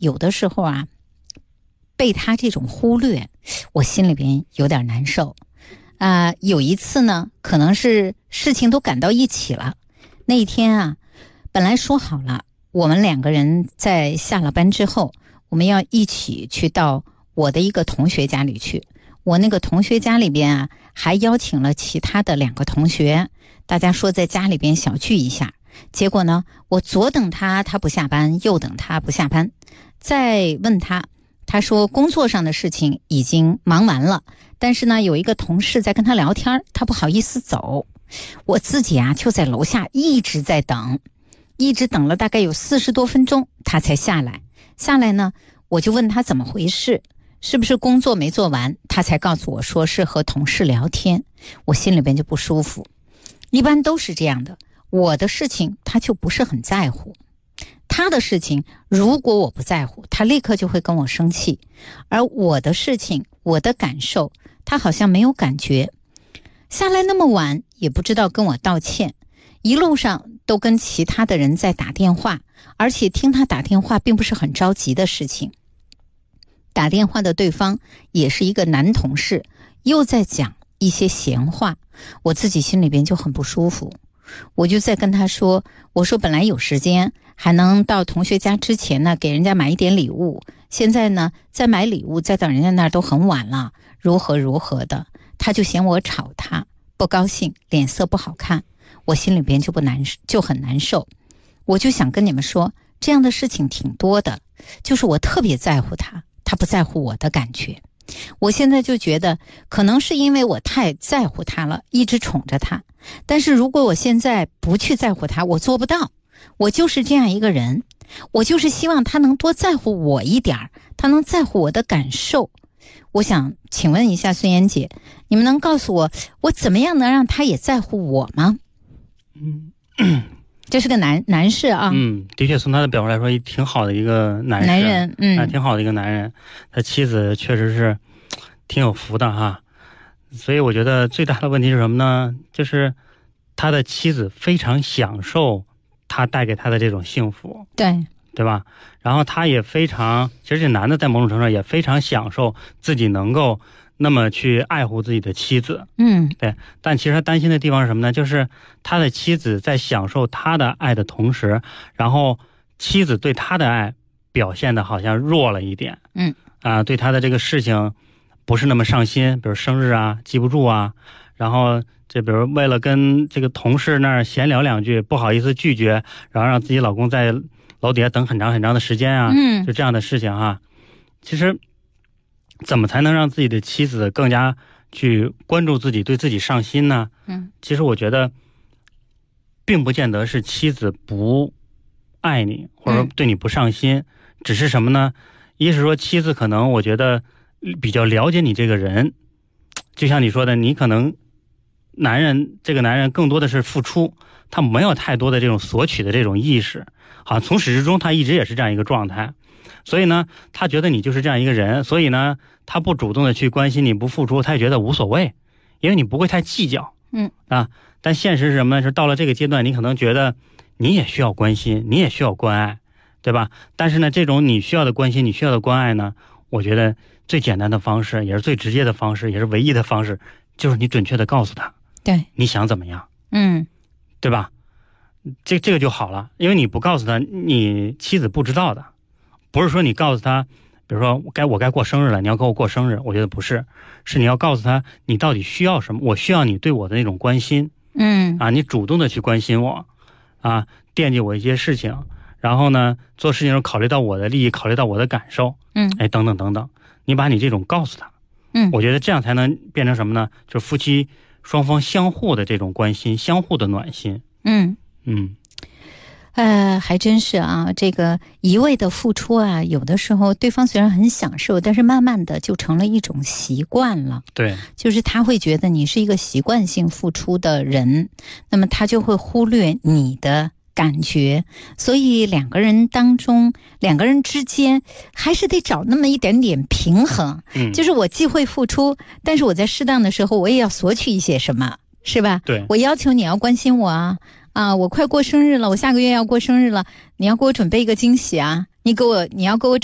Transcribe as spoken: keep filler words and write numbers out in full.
有的时候啊，被他这种忽略，我心里边有点难受。啊、呃，有一次呢，可能是事情都赶到一起了。那一天啊，本来说好了，我们两个人在下了班之后，我们要一起去到我的一个同学家里去。我那个同学家里边啊，还邀请了其他的两个同学，大家说在家里边小聚一下。结果呢，我左等他，他不下班；右等他不下班。再问他，他说工作上的事情已经忙完了，但是呢，有一个同事在跟他聊天，他不好意思走。我自己啊，就在楼下一直在等，一直等了大概有四十多分钟，他才下来。下来呢，我就问他怎么回事，是不是工作没做完？他才告诉我说是和同事聊天。我心里边就不舒服。一般都是这样的，我的事情他就不是很在乎，他的事情如果我不在乎，他立刻就会跟我生气，而我的事情，我的感受，他好像没有感觉。下来那么晚也不知道跟我道歉，一路上都跟其他的人在打电话，而且听他打电话并不是很着急的事情。打电话的对方也是一个男同事，又在讲一些闲话，我自己心里边就很不舒服。我就在跟他说，我说本来有时间还能到同学家之前呢给人家买一点礼物，现在呢再买礼物再等人家那儿都很晚了，如何如何的。他就嫌我吵他，不高兴，脸色不好看，我心里边就不难就很难受。我就想跟你们说，这样的事情挺多的，就是我特别在乎他，他不在乎我的感觉。我现在就觉得可能是因为我太在乎他了，一直宠着他，但是如果我现在不去在乎他，我做不到。我就是这样一个人，我就是希望他能多在乎我一点，他能在乎我的感受。我想请问一下孙妍姐，你们能告诉我，我怎么样能让他也在乎我吗？ 嗯， 这是个男男士啊。 嗯，的确从他的表述来说，挺好的一个男士， 男人，嗯， 啊，挺好的一个男人。他妻子确实是挺有福的哈，所以我觉得最大的问题是什么呢？就是他的妻子非常享受他带给他的这种幸福， 对对吧？然后他也非常，其实这男的在某种程度上也非常享受自己能够那么去爱护自己的妻子， 嗯， 对。但其实他担心的地方是什么呢？就是他的妻子在享受他的爱的同时，然后妻子对他的爱表现的好像弱了一点， 嗯， 啊、呃，对他的这个事情不是那么上心，比如生日啊记不住啊，然后这比如为了跟这个同事那儿闲聊两句，不好意思拒绝，然后让自己老公在楼底下等很长很长的时间啊， 嗯， 就这样的事情啊。其实怎么才能让自己的妻子更加去关注自己，对自己上心呢？ 嗯， 其实我觉得并不见得是妻子不爱你，或者说对你不上心，嗯、只是什么呢？一是说妻子可能我觉得比较了解你这个人，就像你说的，你可能男人这个男人更多的是付出，他没有太多的这种索取的这种意识，好像从始至终他一直也是这样一个状态。所以呢，他觉得你就是这样一个人，所以呢，他不主动的去关心你，不付出，他也觉得无所谓，因为你不会太计较， 嗯啊。但现实是什么呢？是到了这个阶段，你可能觉得你也需要关心，你也需要关爱，对吧？但是呢，这种你需要的关心，你需要的关爱呢，我觉得最简单的方式，也是最直接的方式，也是唯一的方式，就是你准确的告诉他， 对， 你想怎么样， 嗯， 对吧？这这个就好了，因为你不告诉他，你妻子不知道的。不是说你告诉他，比如说该我该过生日了，你要给我过生日，我觉得不是，是你要告诉他你到底需要什么，我需要你对我的那种关心， 嗯啊，你主动的去关心我，啊，惦记我一些事情，然后呢，做事情时候考虑到我的利益，考虑到我的感受， 嗯， 哎，等等等等，你把你这种告诉他， 嗯， 我觉得这样才能变成什么呢？就是夫妻双方相互的这种关心，相互的暖心， 嗯嗯。 呃，还真是啊，这个一味的付出啊，有的时候对方虽然很享受，但是慢慢的就成了一种习惯了。 对， 就是他会觉得你是一个习惯性付出的人，那么他就会忽略你的感觉，所以两个人当中，两个人之间还是得找那么一点点平衡。 嗯， 就是我既会付出，但是我在适当的时候，我也要索取一些什么，是吧？ 对， 我要求你要关心我啊。啊，我快过生日了，我下个月要过生日了，你要给我准备一个惊喜啊！你给我，你要给我